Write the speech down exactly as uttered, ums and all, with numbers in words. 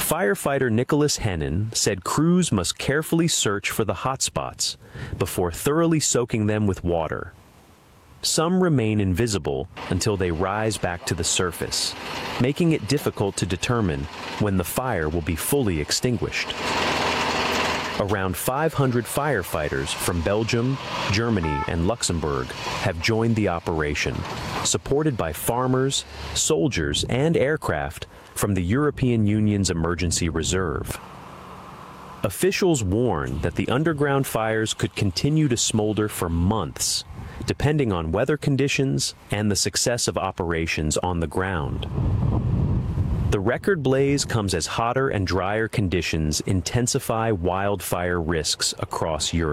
Firefighter Nicholas Hennon said crews must carefully search for the hotspots before thoroughly soaking them with water. Some remain invisible until they rise back to the surface, making it difficult to determine when the fire will be fully extinguished. Around five hundred firefighters from Belgium, Germany, and Luxembourg have joined the operation, supported by farmers, soldiers, and aircraft from the European Union's Emergency Reserve. Officials warn that the underground fires could continue to smolder for months, depending on weather conditions and the success of operations on the ground. The record blaze comes as hotter and drier conditions intensify wildfire risks across Europe.